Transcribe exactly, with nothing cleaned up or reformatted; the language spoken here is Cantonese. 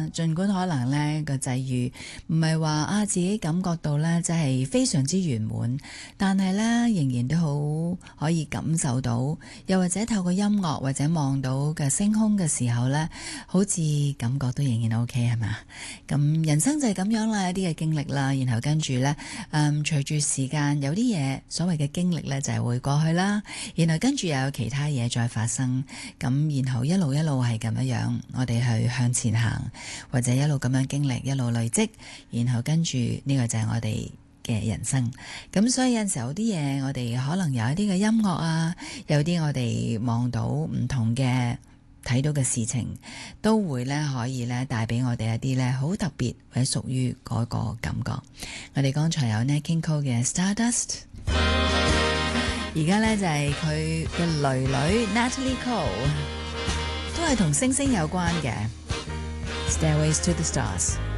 啦，盡管可能呢個際遇唔係話啊自己感覺到呢，即係非常之圓滿，但係呢仍然都好可以感受到，又或者透過音樂或者望到嘅星空嘅時候呢，好似感覺都仍然 OK 係嘛？咁人生就係咁樣啦，一啲嘅經歷啦，然後跟住呢，嗯，隨住時間有啲嘢所謂嘅經歷呢，就係會過去啦，然後跟住又有其他嘢再發生，咁然後一路一路係咁樣樣，我哋去向前行，或者一路咁樣經歷，一路累積，然後跟住呢個就係我哋嘅人生。咁所以有陣時候有啲嘢，我哋可能有一啲嘅音樂啊，有啲我哋望到唔同嘅睇到嘅事情，都會咧可以咧帶俾我哋一啲咧好特別或者屬於嗰個感覺。我哋剛才有 Nat King Cole 嘅 Stardust， 而家咧就係佢嘅女女 Natalie Cole， 都係同星星有關嘅 Stairways to the Stars。